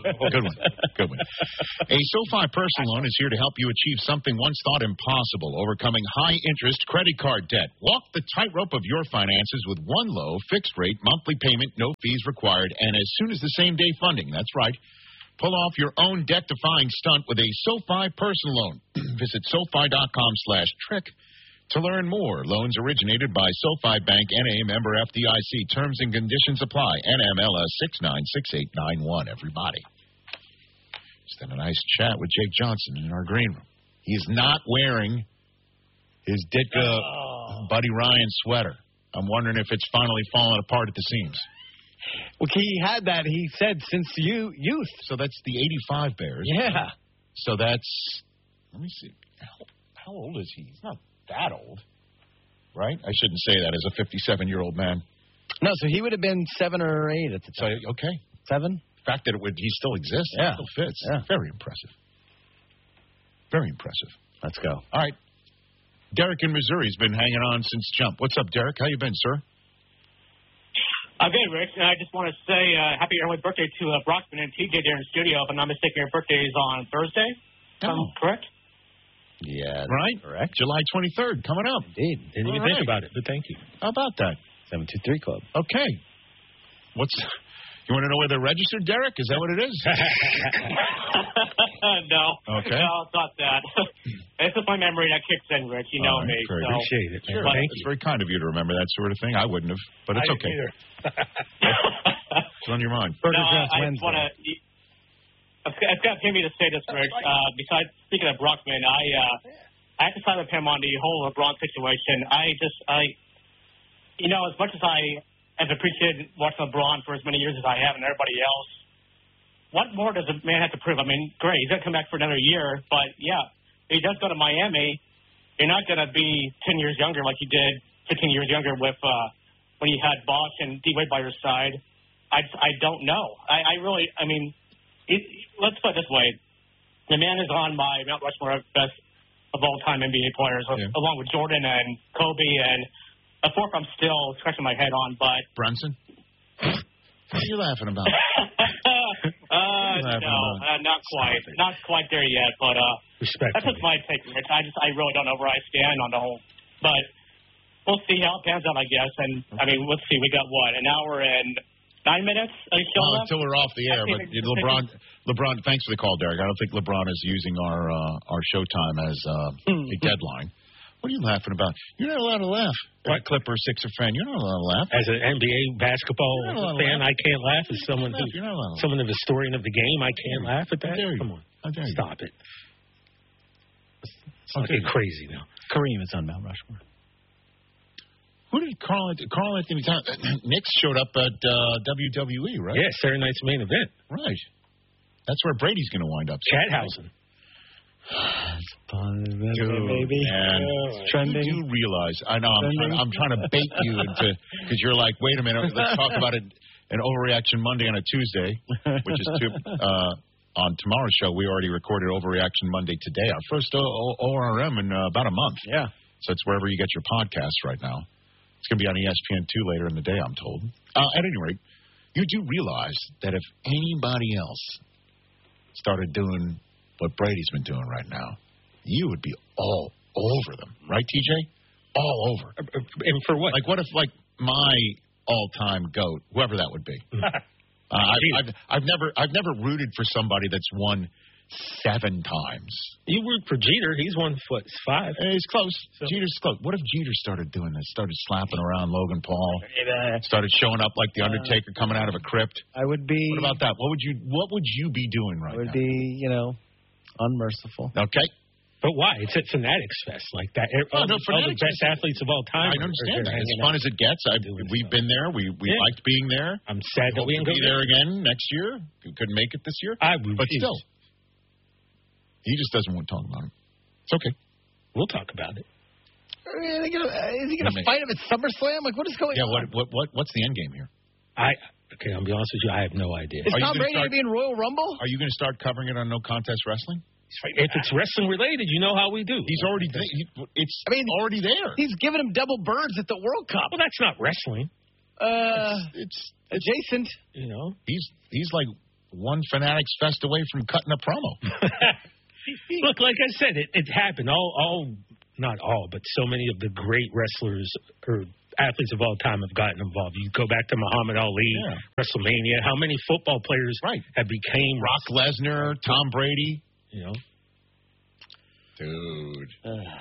Good one. Good one. A SoFi personal loan is here to help you achieve something once thought impossible, overcoming high-interest credit card debt. Walk the tightrope of your finances with one low, fixed-rate, monthly payment, no fees required, and as soon as the same-day funding. That's right. Pull off your own debt-defying stunt with a SoFi personal loan. Visit SoFi.com/trick to learn more. Loans originated by SoFi Bank, N.A., member FDIC. Terms and conditions apply. NMLS 696891, everybody. Just had a nice chat with Jake Johnson in our green room. He's not wearing his Ditka Buddy Ryan sweater. I'm wondering if it's finally falling apart at the seams. Well, he had that, he said, since youth. So that's the 85 Bears. Yeah. So that's, let me see. How old is he? He's not that old, right? I shouldn't say that as a 57-year-old man. No, so he would have been 7 or 8 at the time. So, okay. 7? The fact that he still exists, yeah. Still fits. Yeah. Very impressive. Very impressive. Let's go. All right. Derek in Missouri's been hanging on since jump. What's up, Derek? How you been, sir? I'm good, Rich. I just want to say happy early birthday to Brockman and TJ there in the studio. If I'm not mistaken, your birthday is on Thursday. Correct? Yeah, right. Correct. July 23rd, coming up. Indeed. Didn't even think about it, but thank you. How about that? 723 Club. Okay. You want to know where they're registered, Derek? Is that what it is? No. Okay. No, it's not that. It's just my memory that kicks in, Rich. You know me. Great. So. Appreciate it. Sure. Thank It's you. very kind of you to remember that sort of thing. I wouldn't have, but it's okay. What's on your mind? No, I just want to. It's got to pay me to say this, Rich. Besides speaking of Brockman, I have to side with him on the whole LeBron situation. As much as I have appreciated watching LeBron for as many years as I have and everybody else, what more does a man have to prove? I mean, great, he's going to come back for another year, but yeah, if he does go to Miami, you're not going to be 10 years younger like you did 15 years younger with when you had Bosh and D-Wade by your side. I don't know. Let's put it this way. The man is on my Mount Rushmore of best of all-time NBA players, along with Jordan and Kobe, and a fourth I'm still scratching my head on, but... Brunson? What are you laughing about? Not quite. Not quite there yet, but that's just my take, Rich. I really don't know where I stand on the whole... But we'll see how it pans out, I guess, and, let's see. We got, an hour and 9 minutes? Until we're off the air, but LeBron, thanks for the call, Derek. I don't think LeBron is using our showtime as a deadline. What are you laughing about? You're not allowed to laugh. What? Clipper, Sixer fan, you're not allowed to laugh. As an NBA basketball fan, I can't laugh. As someone of the historian of the game, I can't laugh at that. Come on. Stop it. It's looking crazy now. Kareem is on Mount Rushmore. Who did Carl Anthony Towns? Knicks showed up at WWE, right? Yeah, Saturday night's main event. Right. That's where Brady's going to wind up. Chathausen. Baby. Trending. You do realize, I know, I'm trying to bait you into, because you're like, wait a minute, let's talk about it, an Overreaction Monday on a Tuesday, which is on tomorrow's show. We already recorded Overreaction Monday today, our first ORM in about a month. Yeah. So it's wherever you get your podcasts right now. It's going to be on ESPN2 later in the day, I'm told. At any rate, you do realize that if anybody else started doing what Brady's been doing right now, you would be all over them. Right, TJ? All over. And for what? Like, what if, my all-time GOAT, whoever that would be. I've never rooted for somebody that's won 7 times. You root for Jeter. He's won, 5? He's close. So. Jeter's close. What if Jeter started doing this? Started slapping around Logan Paul? Started showing up like the Undertaker coming out of a crypt? I would be... What about that? What would you be doing right now? I would be, unmerciful. Okay. But why? It's a fanatics fest like that. All the best athleites of all time. I understand that. As fun as it gets. We've been there. We liked being there. I'm sad that we ain't going to be there again next year. We couldn't make it this year. But still. He just doesn't want to talk about it. It's okay. We'll talk about it. Is he going to fight him at SummerSlam? What is going on? What's the end game here? Okay, I'll be honest with you. I have no idea. Is Tom Brady going to be in Royal Rumble? Are you going to start covering it on No Contest Wrestling? If it's wrestling related, you know how we do. He's already already there. He's giving him double birds at the World Cup. Well, that's not wrestling. It's adjacent. He's like one Fanatics Fest away from cutting a promo. Look, like I said, it happened. Not all, but so many of the great wrestlers or athletes of all time have gotten involved. You go back to Muhammad Ali, WrestleMania. How many football players have became Brock Lesnar, Tom Brady? You know, dude.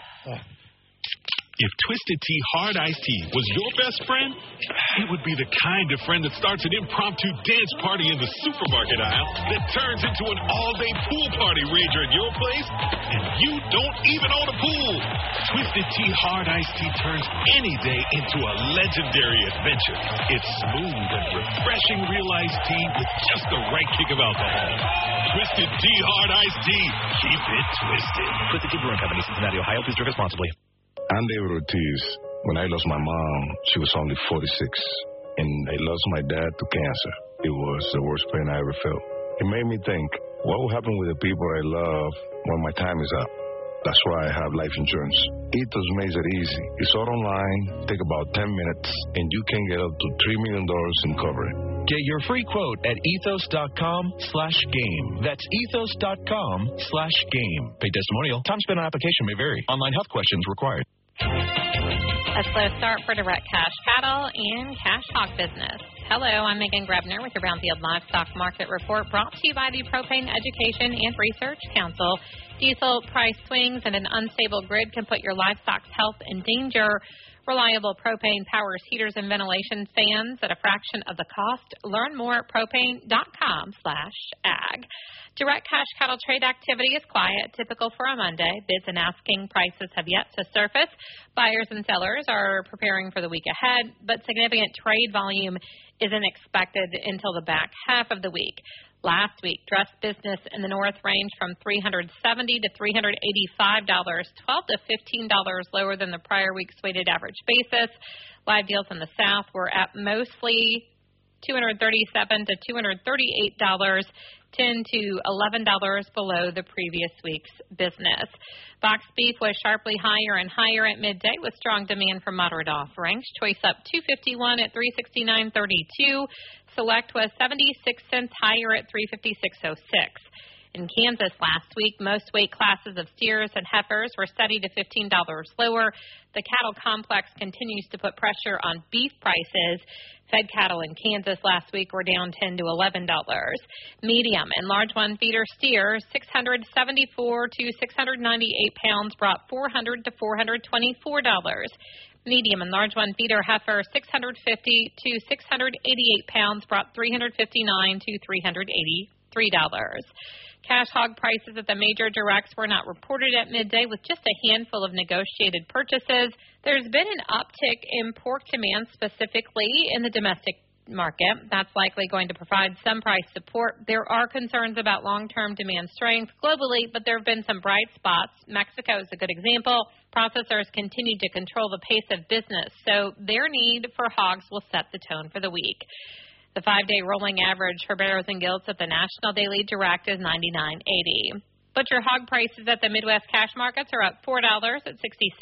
If Twisted Tea Hard Iced Tea was your best friend, it would be the kind of friend that starts an impromptu dance party in the supermarket aisle that turns into an all-day pool party rager at your place, and you don't even own a pool. Twisted Tea Hard Iced Tea turns any day into a legendary adventure. It's smooth and refreshing real iced tea with just the right kick of alcohol. Twisted Tea Hard Iced Tea. Keep it twisted. Twisted Tea Brewing Company, Cincinnati, Ohio. Please drink responsibly. I'm David Ortiz. When I lost my mom, she was only 46. And I lost my dad to cancer. It was the worst pain I ever felt. It made me think, what will happen with the people I love when my time is up? That's why I have life insurance. Ethos makes it easy. It's all online, take about 10 minutes, and you can get up to $3 million in coverage. Get your free quote at ethos.com/game. That's ethos.com/game. Paid testimonial. Time spent on application may vary. Online health questions required. A slow start for direct cash cattle and cash hog business. Hello, I'm Megan Grebner with your Brownfield Livestock Market Report, brought to you by the Propane Education and Research Council. Diesel price swings and an unstable grid can put your livestock's health in danger. Reliable propane powers heaters and ventilation fans at a fraction of the cost. Learn more at propane.com/ag. Direct cash cattle trade activity is quiet, typical for a Monday. Bids and asking prices have yet to surface. Buyers and sellers are preparing for the week ahead, but significant trade volume isn't expected until the back half of the week. Last week, dress business in the north ranged from $370 to $385, $12 to $15 lower than the prior week's weighted average basis. Live deals in the south were at mostly $237 to $238, $10 to $11 below the previous week's business. Box beef was sharply higher and higher at midday with strong demand for moderate offerings. Choice up $2.51 at $369.32. Select was 76 cents higher at $356.06. In Kansas last week, most weight classes of steers and heifers were steady to $15 lower. The cattle complex continues to put pressure on beef prices. Fed cattle in Kansas last week were down $10 to $11. Medium and large one feeder steers, 674 to 698 pounds, brought $400 to $424. Medium and large one feeder heifer, 650 to 688 pounds, brought $359 to $383. Cash hog prices at the major directs were not reported at midday, with just a handful of negotiated purchases. There's been an uptick in pork demand, specifically in the domestic market. That's likely going to provide some price support. There are concerns about long-term demand strength globally, but there have been some bright spots. Mexico is a good example. Processors continue to control the pace of business, so their need for hogs will set the tone for the week. The 5-day rolling average for barrows and gilts at the National Daily Direct is $99.80. Butcher hog prices at the Midwest cash markets are up $4 at $66.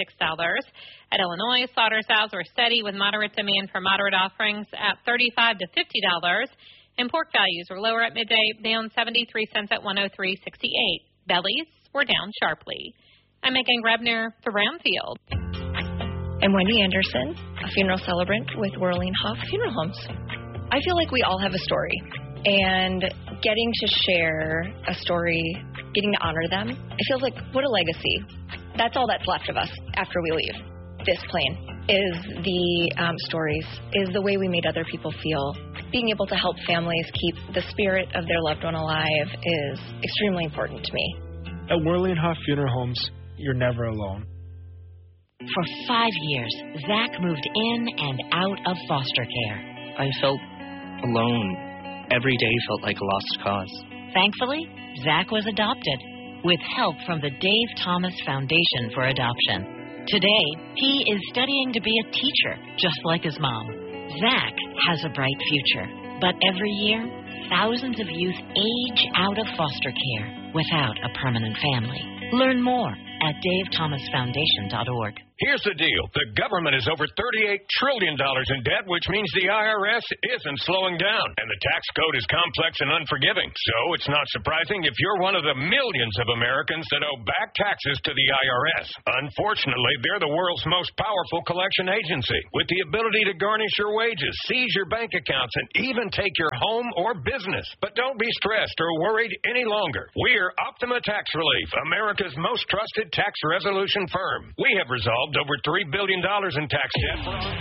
At Illinois, slaughter sows were steady with moderate demand for moderate offerings at $35 to $50. And pork values were lower at midday, down 73 cents at $103.68. Bellies were down sharply. I'm Megan Grebner for Brownfield. I'm Wendy Anderson, a funeral celebrant with Whirling Hoff Funeral Homes. I feel like we all have a story, and getting to share a story, getting to honor them, it feels like, what a legacy. That's all that's left of us after we leave this plane, is the stories, is the way we made other people feel. Being able to help families keep the spirit of their loved one alive is extremely important to me. At Whirling Hoff Funeral Homes, you're never alone. For 5 years, Zach moved in and out of foster care. I felt alone. Every day felt like a lost cause. Thankfully, Zach was adopted with help from the Dave Thomas Foundation for Adoption. Today, he is studying to be a teacher, just like his mom. Zach has a bright future, but every year, thousands of youth age out of foster care without a permanent family. Learn more at davethomasfoundation.org. Here's the deal. The government is over $38 trillion in debt, which means the IRS isn't slowing down. And the tax code is complex and unforgiving. So it's not surprising if you're one of the millions of Americans that owe back taxes to the IRS. Unfortunately, they're the world's most powerful collection agency, with the ability to garnish your wages, seize your bank accounts, and even take your home or business. But don't be stressed or worried any longer. We're Optima Tax Relief, America's most trusted tax resolution firm. We have resolved over $3 billion in tax debt.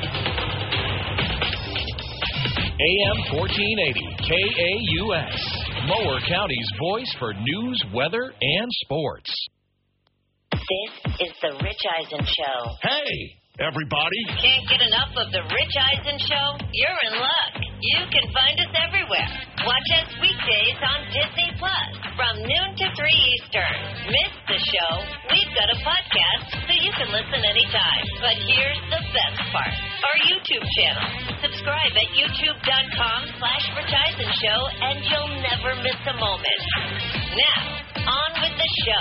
AM 1480, KAUS, Mower County's voice for news, weather, and sports. This is the Rich Eisen Show. Hey, everybody. Can't get enough of the Rich Eisen Show? You're in luck. You can find us everywhere. Watch us weekdays on Disney Plus from noon to 3 Eastern. Miss the show? We've got a podcast so you can listen anytime. But here's the best part. Our YouTube channel. Subscribe at youtube.com/Rich Eisen Show and you'll never miss a moment. Now, on with the show.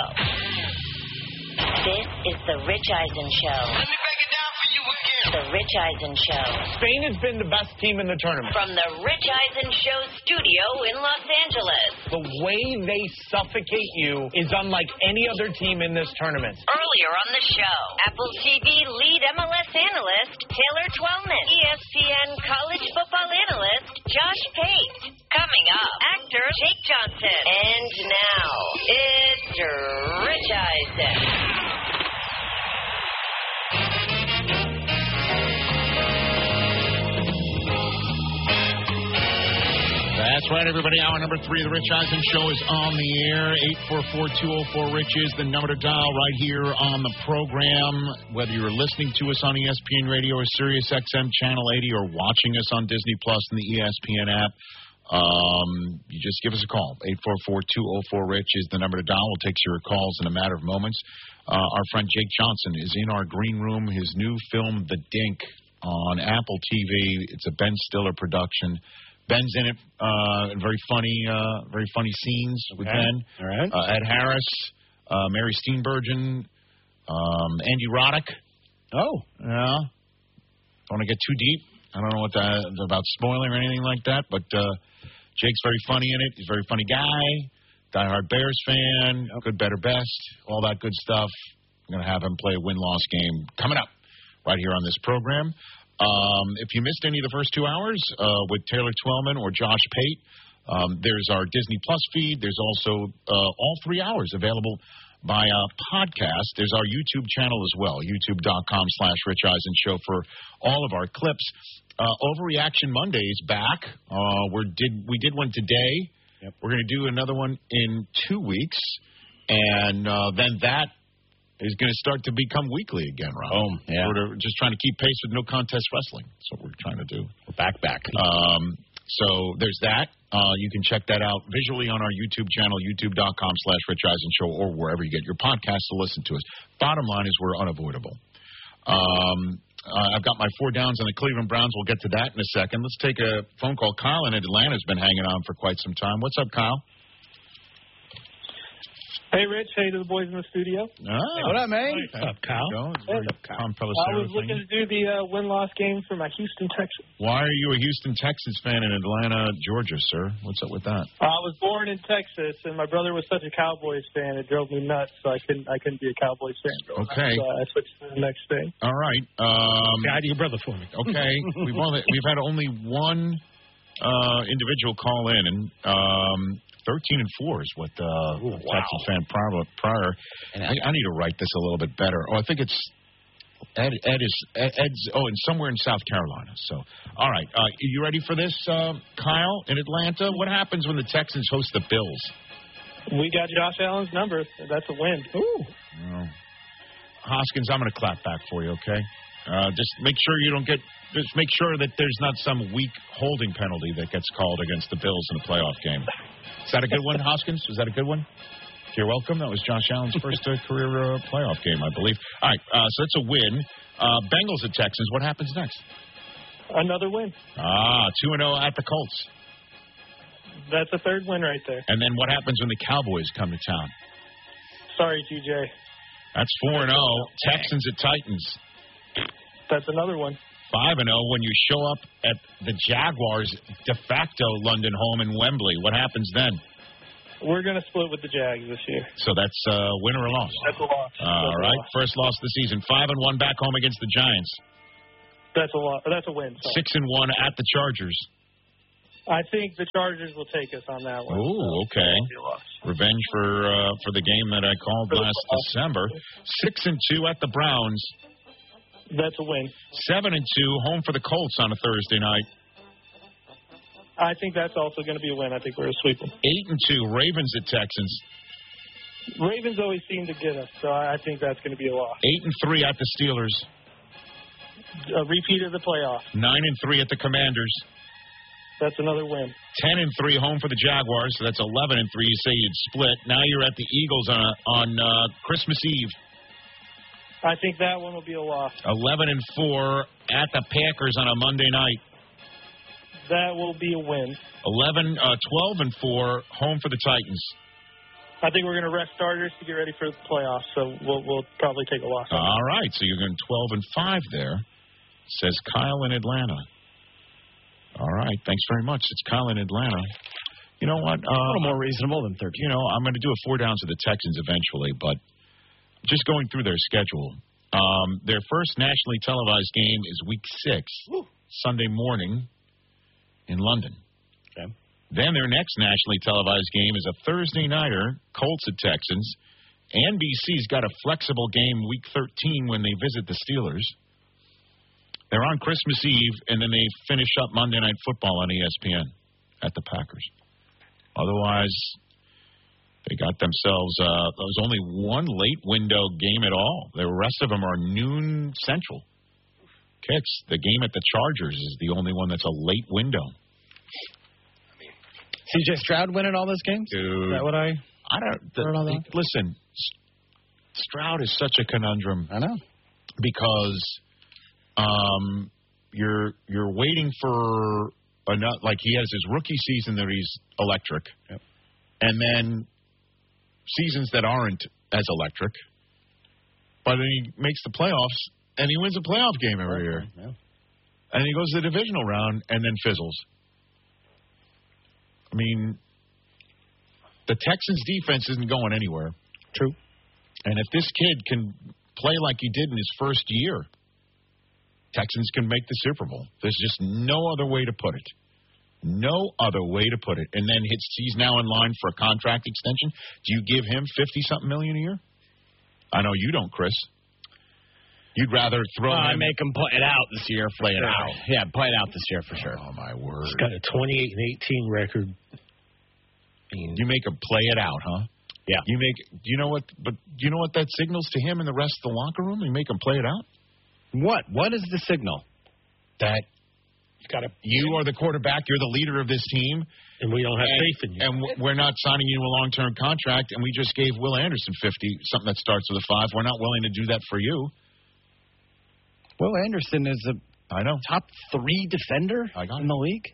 This is the Rich Eisen Show. Let me break it down for you again. The Rich Eisen Show. Spain has been the best team in the tournament. From the Rich Eisen Show studio in Los Angeles. The way they suffocate you is unlike any other team in this tournament. Earlier on the show, Apple TV lead MLS analyst Taylor Twellman, ESPN college football analyst Josh Pate. Coming up, actor Jake Johnson. And now, it's Rich Eisen. That's right, everybody. Hour number 3 of the Rich Eisen Show is on the air. 844-204-RICH is the number to dial right here on the program. Whether you're listening to us on ESPN Radio or Sirius XM Channel 80 or watching us on Disney Plus and the ESPN app, you just give us a call. 844-204-RICH is the number to dial. We'll take your calls in a matter of moments. Our friend Jake Johnson is in our green room. His new film, The Dink, on Apple TV. It's a Ben Stiller production. Ben's in it. Very funny scenes with Ben. All right. Ed Harris, Mary Steenburgen, Andy Roddick. Oh. Yeah. Don't want to get too deep. I don't know what about spoiling or anything like that, but Jake's very funny in it. He's a very funny guy. Diehard Bears fan. Good, better, best. All that good stuff. I'm going to have him play a win-loss game coming up right here on this program. If you missed any of the first 2 hours with Taylor Twellman or Josh Pate, there's our Disney Plus feed. There's also all 3 hours available by podcast. There's our YouTube channel as well, youtube.com/Rich Eisen Show for all of our clips. Overreaction Monday is back. We did one today. Yep. We're going to do another one in 2 weeks, and then that is going to start to become weekly again, Rob. Oh, yeah. We're just trying to keep pace with No Contest Wrestling. That's what we're trying to do. We're back. So there's that. You can check that out visually on our YouTube channel, youtube.com/Rich Eisen Show, or wherever you get your podcasts to listen to us. Bottom line is we're unavoidable. I've got my 4 downs on the Cleveland Browns. We'll get to that in a second. Let's take a phone call. Kyle in Atlanta has been hanging on for quite some time. What's up, Kyle? Hey, Rich. Hey to the boys in the studio. Hey, what up, man? What's up, Kyle? I was looking to do the win-loss game for my Houston Texans. Why are you a Houston Texans fan in Atlanta, Georgia, sir? What's up with that? I was born in Texas, and my brother was such a Cowboys fan, it drove me nuts, so I couldn't be a Cowboys fan. Okay. So I switched to the next thing. All right. Guide your brother for me. Okay. We've had only one individual call in, and 13-4 is what Texas fan prior. And I need to write this a little bit better. Oh, I think it's Ed's and somewhere in South Carolina. So, all right, you ready for this, Kyle in Atlanta? What happens when the Texans host the Bills? We got Josh Allen's number. That's a win. Ooh. Oh. Hoskins, I'm going to clap back for you. Okay. Just make sure you don't get. Just make sure that there's not some weak holding penalty that gets called against the Bills in a playoff game. Is that a good one, Hoskins? Was that a good one? You're welcome. That was Josh Allen's first career playoff game, I believe. All right, so that's a win. Bengals at Texans. What happens next? Another win. 2-0 at the Colts. That's a third win right there. And then what happens when the Cowboys come to town? Sorry, TJ. That's 4-0. Texans at Titans. That's another one. 5-0 when you show up at the Jaguars' de facto London home in Wembley. What happens then? We're going to split with the Jags this year. So that's win or a loss? That's a loss. All right. First loss of the season. 5-1 back home against the Giants. That's a loss. That's a win. 6-1 at the Chargers. I think the Chargers will take us on that one. Ooh, okay. Revenge for the game that I called last December. 6-2 at the Browns. That's a win. 7-2 home for the Colts on a Thursday night. I think that's also going to be a win. I think we're going to sweep them. 8-2 Ravens at Texans. Ravens always seem to get us, so I think that's going to be a loss. 8-3 at the Steelers. A repeat of the playoff. 9-3 at the Commanders. That's another win. 10-3 home for the Jaguars. So that's 11-3. You say you'd split. Now you're at the Eagles on Christmas Eve. I think that one will be a loss. 11-4 at the Packers on a Monday night. That will be a win. 12-4 home for the Titans. I think we're going to rest starters to get ready for the playoffs, so we'll probably take a loss. All right, so you're going 12-5 there, says Kyle in Atlanta. All right, thanks very much. It's Kyle in Atlanta. You know what? A little more reasonable than 13. You know, I'm going to do a 4 downs of the Texans eventually, but just going through their schedule. Their first nationally televised game is Week 6, Sunday morning in London. Okay. Then their next nationally televised game is a Thursday nighter, Colts at Texans. NBC's got a flexible game Week 13 when they visit the Steelers. They're on Christmas Eve, and then they finish up Monday Night Football on ESPN at the Packers. Otherwise, they got themselves, there was only one late window game at all. The rest of them are noon central kicks. The game at the Chargers is the only one that's a late window. C.J. Stroud winning all those games? Dude, is that what I don't. Listen, Stroud is such a conundrum. I know. Because you're waiting for like he has his rookie season that he's electric. Yep. And then seasons that aren't as electric. But then he makes the playoffs and he wins a playoff game every year. Yeah. And he goes to the divisional round and then fizzles. I mean, the Texans' defense isn't going anywhere. True. And if this kid can play like he did in his first year, Texans can make the Super Bowl. There's just no other way to put it. No other way to put it. And then he's now in line for a contract extension. Do you give him $50-something million a year? I know you don't, Chris. You'd rather throw him. I make him play it out this year. Play it out. Yeah, play it out this year for sure. Oh, my word. He's got a 28-18 record. You make him play it out, huh? Yeah. Do you know what that signals to him and the rest of the locker room? You make him play it out? What? What is the signal? That you are the quarterback, you're the leader of this team. And we don't have faith in you. And we're not signing you to a long-term contract, and we just gave Will Anderson something that starts with a 5. We're not willing to do that for you. Will Anderson is a top 3 defender in the league.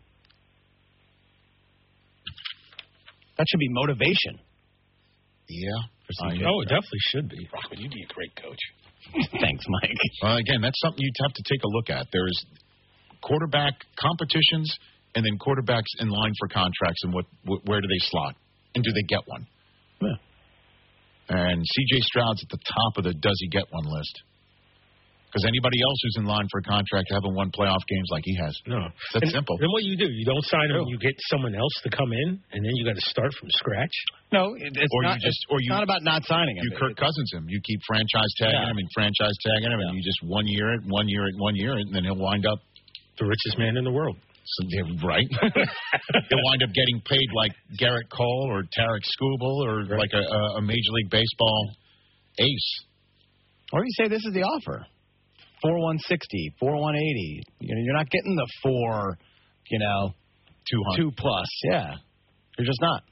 That should be motivation. Yeah. It definitely should be. Rockman, you'd be a great coach. Thanks, Mike. Well, again, that's something you'd have to take a look at. There's quarterback competitions and then quarterbacks in line for contracts and where do they slot? And do they get one? Yeah. And C.J. Stroud's at the top of the does he get one list. Because anybody else who's in line for a contract haven't won playoff games like he has. No. That's simple. Then what you do, you don't sign him, you get someone else to come in, and then you got to start from scratch? No, it's not about not signing him. You Kirk Cousins him. You keep franchise tagging him and franchise tagging him, and you just 1 year it, and then he'll wind up the richest man in the world. So, right? He'll wind up getting paid like Garrett Cole or Tarek Skubal or like a Major League Baseball ace. Or you say this is the offer. 4,160, 4,180. You're not getting the 4, 2 plus. Yeah, you're just not.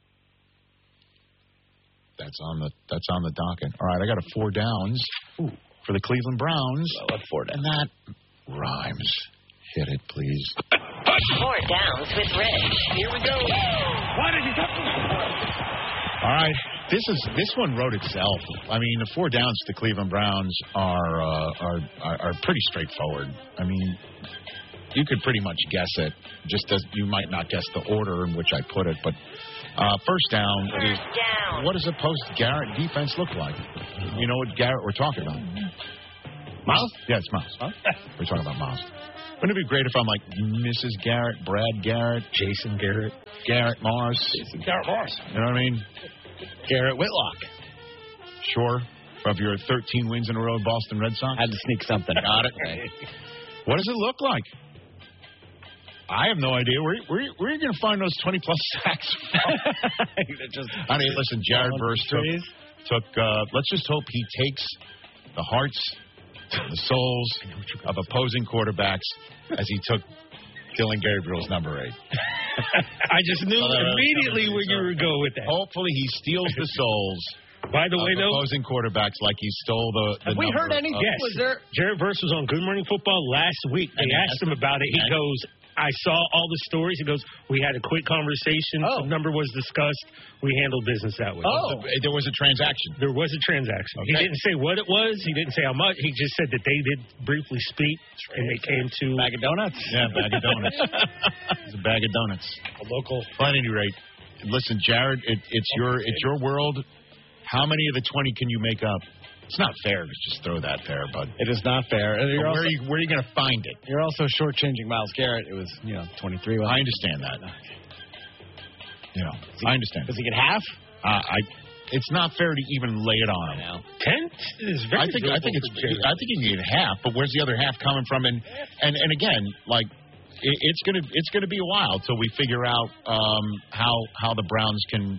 That's on the docket. All right, I got a 4 downs for the Cleveland Browns. Well, what 4 downs? And that rhymes. Hit it, please. 4 downs with Rich. Here we go. Why did you touch me? All right, This one wrote itself. I mean, the 4 downs to Cleveland Browns are pretty straightforward. I mean, you could pretty much guess it. Just as you might not guess the order in which I put it, but first down. What does a post-Garrett defense look like? You know what Garrett we're talking about? Miles? Yeah, it's Miles. Huh? We're talking about Miles. Wouldn't it be great if I'm like Mrs. Garrett, Brad Garrett, Jason Garrett, Garrett Morris? Jason Garrett Morris. You know what I mean? Garrett Whitlock. Sure. Of your 13 wins in a row, Boston Red Sox. Had to sneak something. Got it. What does it look like? I have no idea. Where are you going to find those 20-plus sacks from? I mean, listen, Jared Verse took let's just hope he takes the hearts, the souls of opposing quarterbacks as he took Dylan Gabriel's number 8. I just knew immediately where you were going with that. Hopefully he steals the souls. By the way, though, opposing quarterbacks like he stole the Have we heard any? Yes. Was there? Jared Verse was on Good Morning Football last week. They asked him about it. He goes, I saw all the stories. He goes, we had a quick conversation. The number was discussed. We handled business that way. There was a transaction. There was a transaction. Okay. He didn't say what it was. He didn't say how much. He just said that they did briefly speak, and they came to... Bag of donuts? Yeah, bag of donuts. It's a bag of donuts. A local... But at any rate, listen, Jared, it's your world. How many of the 20 can you make up? It's not fair to just throw that there, bud. It is not fair. Where are you going to find it? You're also shortchanging Myles Garrett. It was, 23. I understand that. I understand. Does he get half? It's not fair to even lay it on him now. 10 is very. I think you can get half, but where's the other half coming from? And again, like it's gonna be a while till we figure out how the Browns can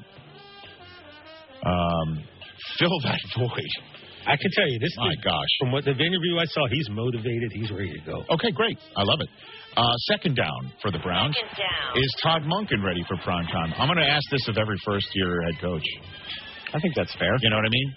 fill that void. I can tell you this. My gosh! From the interview I saw, he's motivated. He's ready to go. Okay, great. I love it. Second down for the Browns. Is Todd Monken ready for prime time? I'm going to ask this of every first-year head coach. I think that's fair. You know what I mean?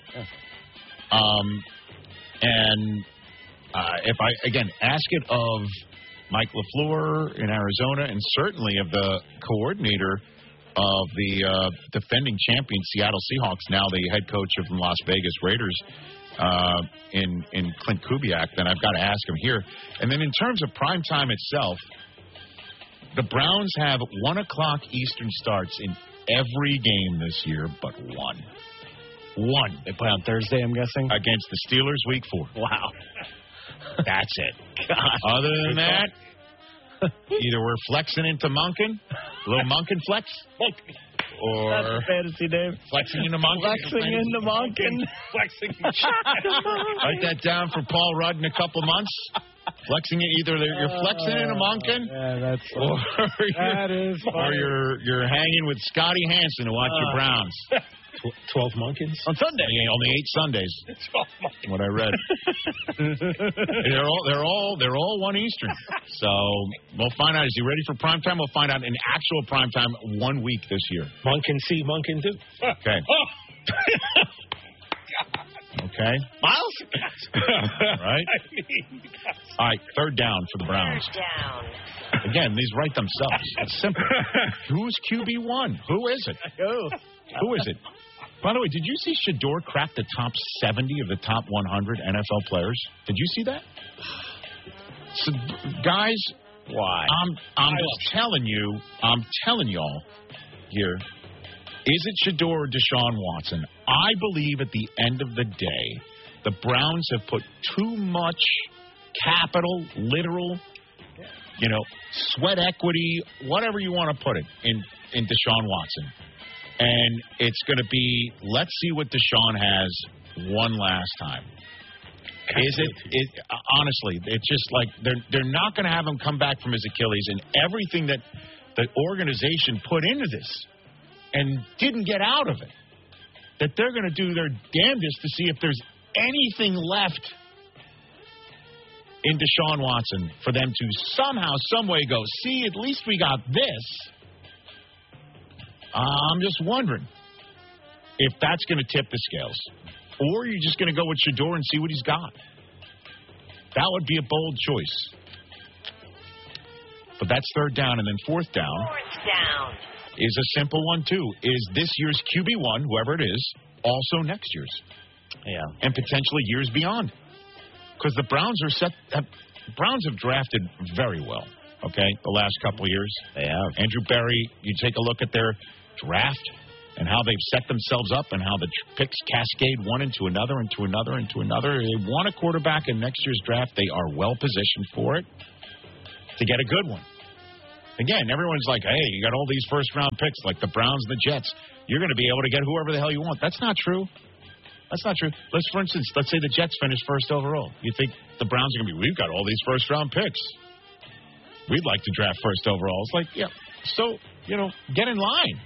Yeah. If I again ask it of Mike LaFleur in Arizona, and certainly of the coordinator of the defending champion Seattle Seahawks, now the head coach of the Las Vegas Raiders, in Clint Kubiak, then I've got to ask him here. And then in terms of prime time itself, the Browns have 1 o'clock Eastern starts in every game this year but one. One. They play on Thursday, I'm guessing? Against the Steelers, week 4. Wow. That's it. God. Other than that, either we're flexing into Monken, a little Monken flex, or that's a fantasy name. Flexing into Monken. Flexing into Monken. Flexing. Write that down for Paul Rudd in a couple months. Flexing it, either you're flexing into Monken, or you're hanging with Scotty Hansen to watch your Browns. 12 Monkins on Sunday. Only 8 Sundays. 12 Monkins. What I read. they're all 1 Eastern. So we'll find out. Is he ready for prime time? We'll find out in actual prime time 1 week this year. Monken C, Monken do. Okay. Okay. Miles? Right? All right, third down for the Browns. Again, these write themselves. It's simple. Who's QB1? Who is it? Who is it? By the way, did you see Shador crack the top 70 of the top 100 NFL players? Did you see that? So, guys, why? I'm just telling you. I'm telling y'all here. Is it Shador or Deshaun Watson? I believe at the end of the day, the Browns have put too much capital, literal, sweat equity, whatever you want to put it, in Deshaun Watson. And it's going to be, let's see what Deshaun has one last time. Honestly, it's just like they're not going to have him come back from his Achilles, and everything that the organization put into this and didn't get out of it, that they're going to do their damnedest to see if there's anything left in Deshaun Watson for them to somehow, some way go, see, at least we got this. I'm just wondering if that's going to tip the scales. Or you're just going to go with Shador and see what he's got. That would be a bold choice. But that's third down, and then fourth down. is a simple one, too. Is this year's QB1, whoever it is, also next year's? Yeah. And potentially years beyond. Because the Browns Browns have drafted very well, okay, the last couple of years. They have. Andrew Berry, you take a look at their draft and how they've set themselves up and how the picks cascade one into another, into another, into another. They want a quarterback in next year's draft. They are well positioned for it to get a good one. Again, everyone's like, hey, you got all these first-round picks like the Browns and the Jets. You're going to be able to get whoever the hell you want. That's not true. That's not true. For instance, let's say the Jets finish first overall. You think the Browns are going to be, we've got all these first-round picks. We'd like to draft first overall. It's like, yeah, so, get in line.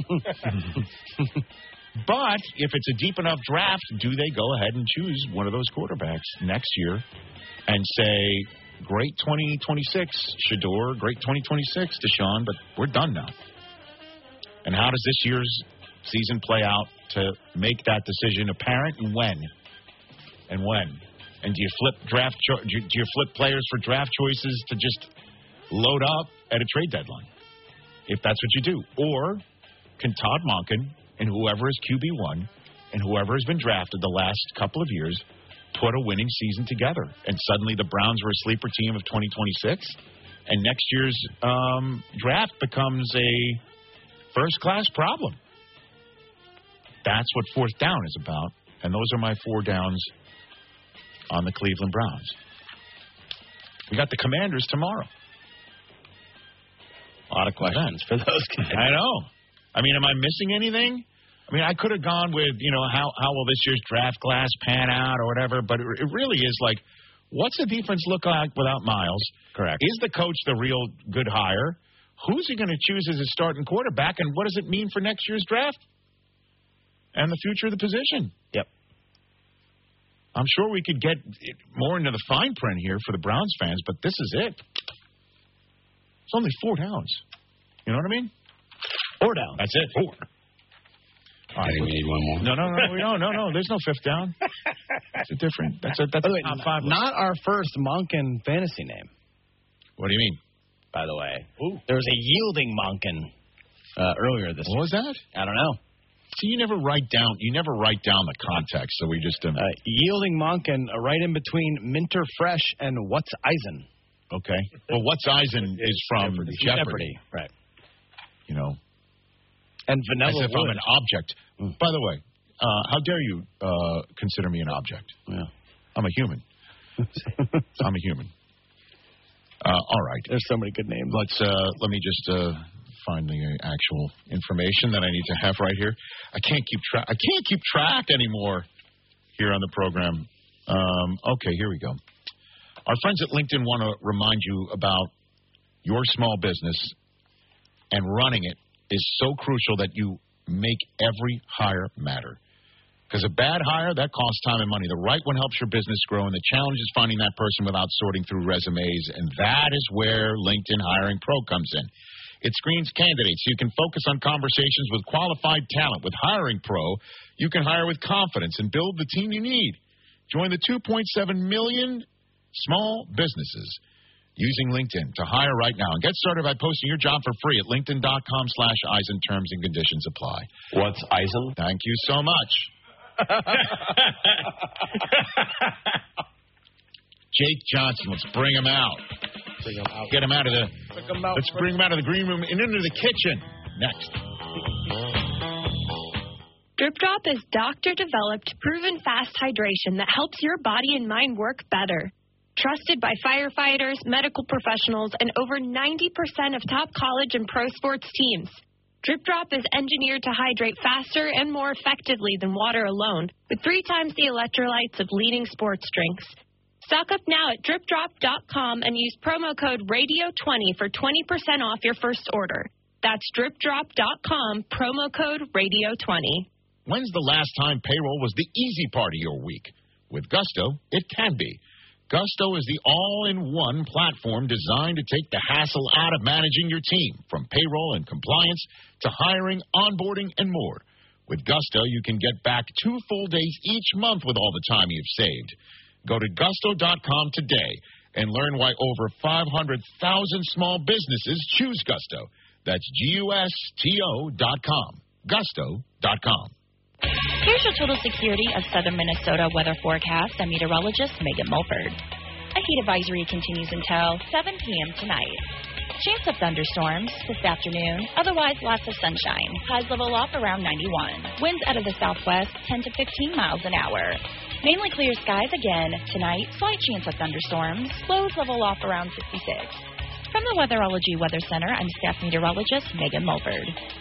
But if it's a deep enough draft, do they go ahead and choose one of those quarterbacks next year and say, great 2026, Shador, great 2026, Deshaun, but we're done now. And how does this year's season play out to make that decision apparent, and when? And do you flip do you flip players for draft choices to just load up at a trade deadline, if that's what you do? Or can Todd Monken and whoever is QB1 and whoever has been drafted the last couple of years put a winning season together, and suddenly the Browns were a sleeper team of 2026, and next year's draft becomes a first-class problem? That's what fourth down is about, and those are my 4 downs on the Cleveland Browns. We got the Commanders tomorrow. A lot of questions for those guys. I know. I mean, am I missing anything? I mean, I could have gone with, how will this year's draft class pan out or whatever, but it really is like, what's the defense look like without Miles? Correct. Is the coach the real good hire? Who's he going to choose as his starting quarterback, and what does it mean for next year's draft and the future of the position? Yep. I'm sure we could get more into the fine print here for the Browns fans, but this is it. It's only 4 downs. You know what I mean? 4 downs. That's it. 4. All right, we need one more. No. There's no 5th down. It's a different. That's a top 5. Not our first Monken fantasy name. What do you mean? By the way, there was a yielding Monken earlier this week. What was that? I don't know. See, you never write down the context, so we just yielding Monken, right in between Minter Fresh and What's Eisen. Okay. Well, What's Eisen is from Jeopardy. Right. And Vanilla As if Wood. I'm an object. By the way, how dare you consider me an object? Yeah. I'm a human. I'm a human. All right. There's so many good names. Let me just find the actual information that I need to have right here. I can't keep track anymore here on the program. Okay, here we go. Our friends at LinkedIn want to remind you about your small business, and running it is so crucial that you make every hire matter. Because a bad hire, that costs time and money. The right one helps your business grow, and the challenge is finding that person without sorting through resumes, and that is where LinkedIn Hiring Pro comes in. It screens candidates so you can focus on conversations with qualified talent. With Hiring Pro, you can hire with confidence and build the team you need. Join the 2.7 million small businesses using LinkedIn to hire right now. And get started by posting your job for free at linkedin.com/Eisen. Terms and conditions apply. What's Eisen? Thank you so much. Jake Johnson, let's bring him out. Get him out of the. Let's bring him out of the green room and into the kitchen. Next. Drip Drop is doctor-developed, proven fast hydration that helps your body and mind work better. Trusted by firefighters, medical professionals, and over 90% of top college and pro sports teams. Drip Drop is engineered to hydrate faster and more effectively than water alone, with 3 times the electrolytes of leading sports drinks. Stock up now at dripdrop.com and use promo code RADIO20 for 20% off your first order. That's dripdrop.com, promo code RADIO20. When's the last time payroll was the easy part of your week? With Gusto, it can be. Gusto is the all-in-one platform designed to take the hassle out of managing your team, from payroll and compliance to hiring, onboarding, and more. With Gusto, you can get back 2 full days each month with all the time you've saved. Go to gusto.com today and learn why over 500,000 small businesses choose Gusto. That's GUSTO.com. Gusto.com. Here's your total security of southern Minnesota weather forecast. I'm meteorologist Megan Mulford. A heat advisory continues until 7 p.m. tonight. Chance of thunderstorms this afternoon, otherwise lots of sunshine. Highs level off around 91. Winds out of the southwest 10 to 15 miles an hour. Mainly clear skies again tonight. Slight chance of thunderstorms. Lows level off around 66. From the Weatherology Weather Center, I'm staff meteorologist Megan Mulford.